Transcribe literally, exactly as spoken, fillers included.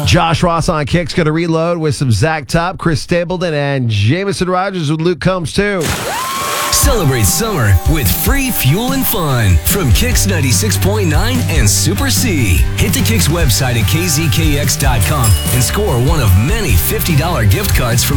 Josh Ross on Kicks going to reload with some Zach Top, Chris Stapleton, and Jameson Rogers with Luke Combs, too. Celebrate summer with free fuel and fun from Kicks ninety-six point nine and Super C. Hit the Kicks website at k z k x dot com and score one of many fifty dollars gift cards from